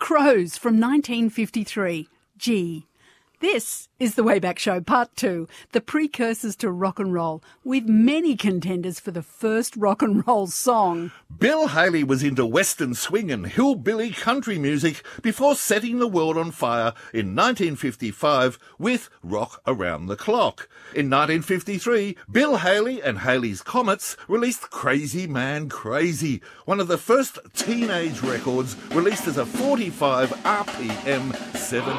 Crows from 1953. Gee. This is the Wayback Show Part 2, the precursors to rock and roll, with many contenders for the first rock and roll song. Bill Haley was into western swing and hillbilly country music before setting the world on fire in 1955 with Rock Around the Clock. In 1953, Bill Haley and Haley's Comets released Crazy Man Crazy, one of the first teenage records released as a 45 RPM 7